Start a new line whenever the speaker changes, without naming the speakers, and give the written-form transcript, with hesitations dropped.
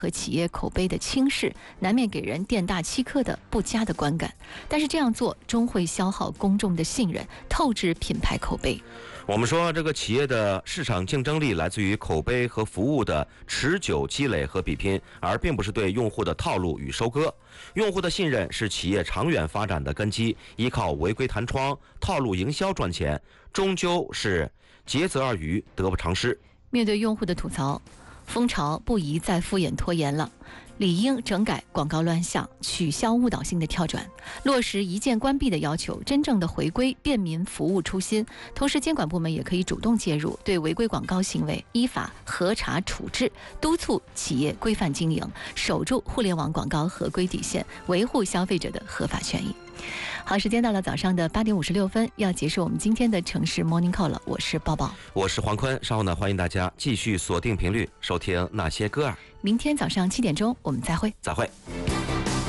和企业口碑的轻视，难免给人店大欺客的不佳的观感。但是这样做终会消耗公众的信任，透支品牌口碑。
我们说，这个企业的市场竞争力来自于口碑和服务的持久积累和比拼，而并不是对用户的套路与收割。用户的信任是企业长远发展的根基，依靠违规弹窗、套路营销赚钱，终究是竭泽而渔，得不偿失。
面对用户的吐槽，蜂巢不宜再敷衍拖延了，理应整改广告乱象，取消误导性的跳转，落实一键关闭的要求，真正的回归便民服务初心。同时，监管部门也可以主动介入，对违规广告行为依法核查处置，督促企业规范经营，守住互联网广告合规底线，维护消费者的合法权益。好，时间到了早上的8点56分，要结束我们今天的城市 Morning Call 了。我是抱抱，
我是黄坤，稍后呢，欢迎大家继续锁定频率收听那些歌儿。
明天早上7点钟我们再会。
再会。